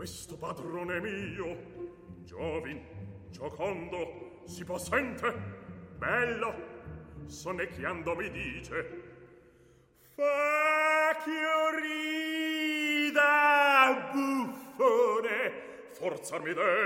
questo padrone mio, giovin, giocondo, si possente, bello, sonnecchiando mi dice: fa ch'io rida, buffone, forzar mi